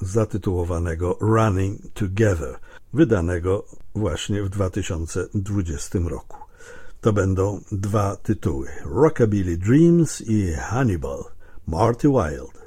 zatytułowanego Running Together, wydanego właśnie w 2020 roku. To będą dwa tytuły: Rockabilly Dreams i Hannibal, Marty Wilde.